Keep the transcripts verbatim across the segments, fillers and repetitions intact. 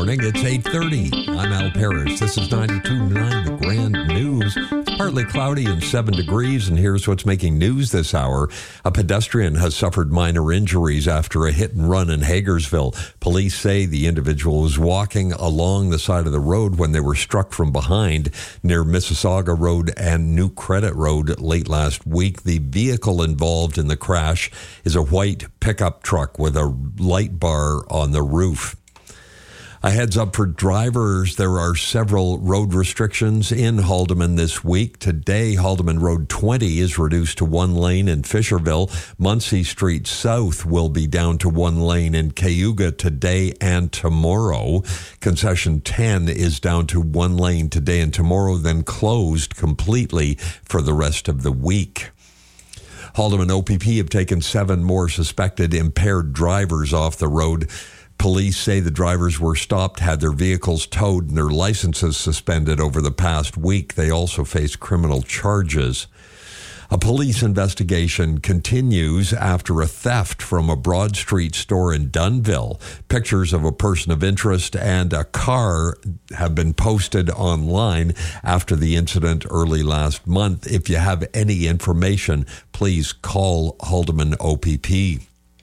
morning. It's eight thirty. I'm Al Parrish. This is ninety-two point nine The Grand News. It's partly cloudy and seven degrees, and here's what's making news this hour. A pedestrian has suffered minor injuries after a hit and run in Hagersville. Police say the individual was walking along the side of the road when they were struck from behind near Mississauga Road and New Credit Road late last week. The vehicle involved in the crash is a white pickup truck with a light bar on the roof. A heads up for drivers, there are several road restrictions in Haldimand this week. Today, Haldimand Road twenty is reduced to one lane in Fisherville. Munsey Street South will be down to one lane in Cayuga today and tomorrow. Concession ten is down to one lane today and tomorrow, then closed completely for the rest of the week. Haldimand O P P have taken seven more suspected impaired drivers off the road. Police say the drivers were stopped, had their vehicles towed, and their licenses suspended over the past week. They also face criminal charges. A police investigation continues after a theft from a Broad Street store in Dunnville. Pictures of a person of interest and a car have been posted online after the incident early last month. If you have any information, please call Haldimand O P P.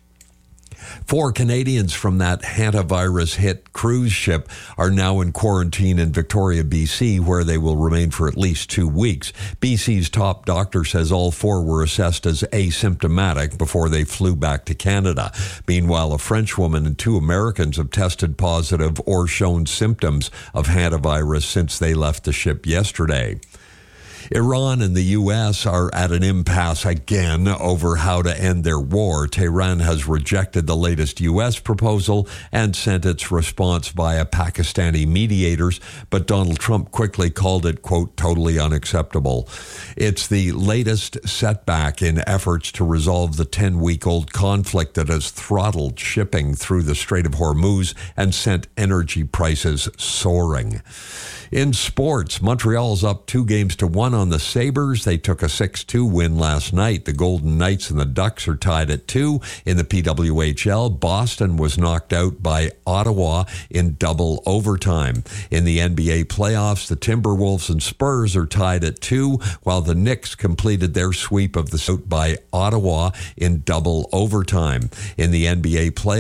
Four Canadians from that hantavirus-hit cruise ship are now in quarantine in Victoria, B C, where they will remain for at least two weeks. B C's top doctor says all four were assessed as asymptomatic before they flew back to Canada. Meanwhile, a French woman and two Americans have tested positive or shown symptoms of hantavirus since they left the ship yesterday. Iran and the U S are at an impasse again over how to end their war. Tehran has rejected the latest U S proposal and sent its response via Pakistani mediators, but Donald Trump quickly called it, quote, totally unacceptable. It's the latest setback in efforts to resolve the ten-week-old conflict that has throttled shipping through the Strait of Hormuz and sent energy prices soaring. In sports, Montreal's up two games to one on the Sabres. They took a six two win last night. The Golden Knights and the Ducks are tied at two. In the P W H L, Boston was knocked out by Ottawa in double overtime. In the N B A playoffs, the Timberwolves and Spurs are tied at two, while the Knicks completed their sweep of the suit by Ottawa in double overtime. In the N B A playoffs,